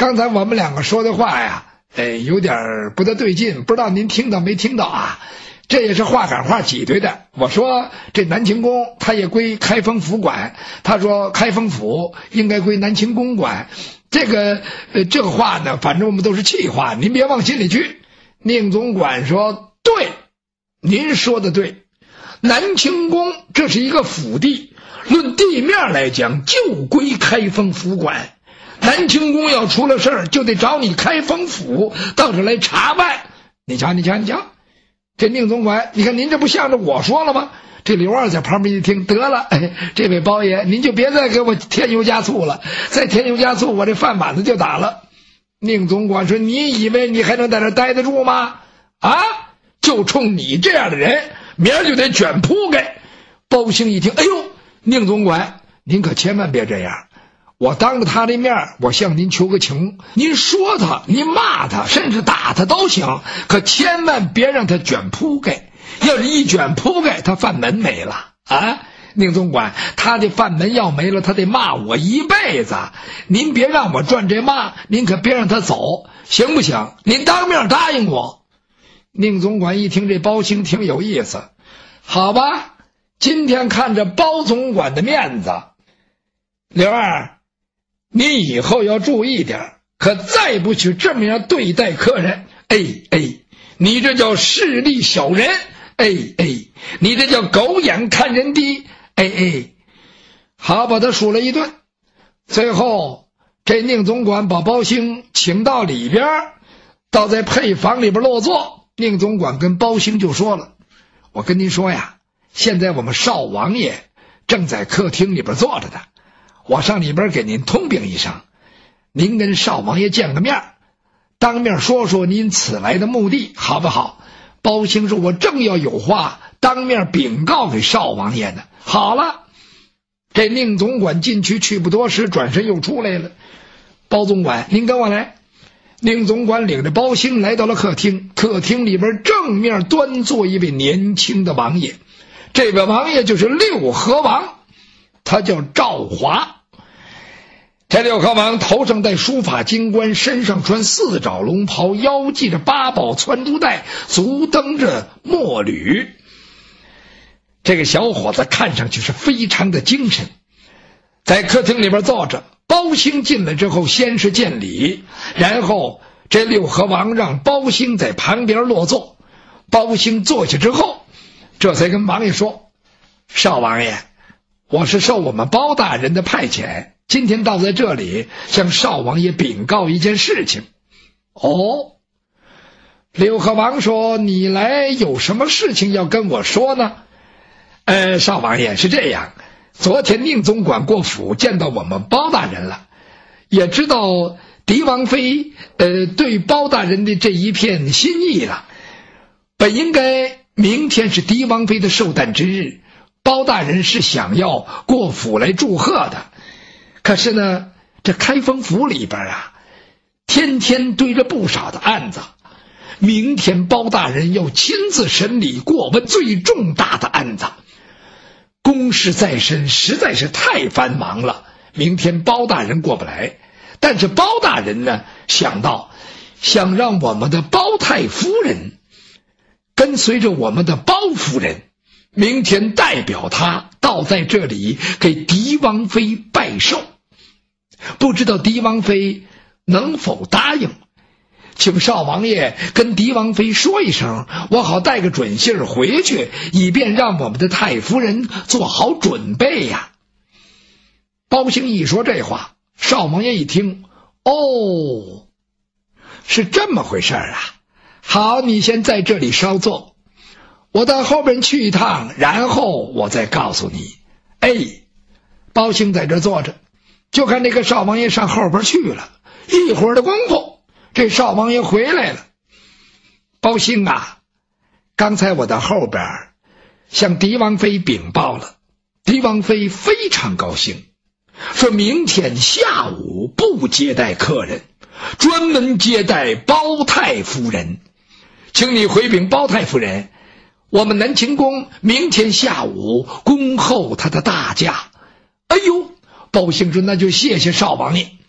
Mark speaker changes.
Speaker 1: 刚才我们两个说的话呀，有点不大对劲，不知道您听到没听到啊？这也是话赶话挤兑的。我说这南清宫它也归开封府管，他说开封府应该归南清宫管。这个话呢，反正我们都是气话，您别往心里去。宁总管说，对，您说的对，南清宫这是一个府地，论地面来讲就归开封府管。南清宫要出了事儿，就得找你开封府到这来查办。你瞧，这宁总管，你看您这不向着我说了吗？这刘二在旁边一听，得了，这位包爷，您就别再给我添油加醋了，再添油加醋，我这饭碗子就打了。宁总管说，你以为你还能在这待得住吗？啊，就冲你这样的人，明儿就得卷铺盖。包兴一听，哎呦，宁总管，您可千万别这样。我当着他的面，我向您求个情，您说他，您骂他，甚至打他都行，可千万别让他卷铺盖。要是一卷铺盖，他饭门没了啊！宁总管，他的饭门要没了，他得骂我一辈子。您别让我赚这骂，您可别让他走，行不行？您当面答应我。宁总管一听这包兴挺有意思，好吧，今天看着包总管的面子，刘二，你以后要注意点，可再不许这么样对待客人。你这叫势利小人，你这叫狗眼看人低，好，把他数了一顿。最后这宁总管把包兴请到里边，倒在配房里边落座。宁总管跟包兴就说了，我跟您说呀，现在我们少王爷正在客厅里边坐着呢，我上里边给您通禀一声，您跟少王爷见个面，当面说说您此来的目的，好不好？包兴说，我正要有话当面禀告给少王爷呢。好了，这宁总管进去不多时，转身又出来了。包总管，您跟我来。宁总管领着包兴来到了客厅，客厅里边正面端坐一位年轻的王爷，这位王爷就是六合王，他叫赵华。这六合王头上戴书法金冠，身上穿四爪龙袍，腰系着八宝窜珠带，足蹬着墨履。这个小伙子看上去是非常的精神，在客厅里边坐着。包兴进来之后，先是见礼，然后这六合王让包兴在旁边落座。包兴坐下之后，这才跟王爷说，少王爷，我是受我们包大人的派遣，今天到在这里向少王爷禀告一件事情。哦，六合王说，你来有什么事情要跟我说呢？少王爷，是这样，昨天宁总管过府见到我们包大人了，也知道狄王妃对包大人的这一片心意了。本应该明天是狄王妃的寿诞之日，包大人是想要过府来祝贺的，可是呢，这开封府里边啊，天天堆着不少的案子，明天包大人要亲自审理过问最重大的案子，公事在身，实在是太繁忙了，明天包大人过不来。但是包大人呢，想让我们的包太夫人跟随着我们的包夫人，明天代表他到在这里给狄王妃拜寿，不知道狄王妃能否答应，请少王爷跟狄王妃说一声，我好带个准信儿回去，以便让我们的太夫人做好准备呀。包兴一说这话，少王爷一听，哦，是这么回事啊。好，你先在这里稍坐，我到后边去一趟，然后我再告诉你。包兴在这坐着，就看这个少王爷上后边去了。一会儿的功夫，这少王爷回来了。包兴啊，刚才我到后边向狄王妃禀报了，狄王妃非常高兴，说明天下午不接待客人，专门接待包太夫人，请你回禀包太夫人，我们南清宫明天下午恭候他的大驾。哎呦，包兴说，那就谢谢少王爷。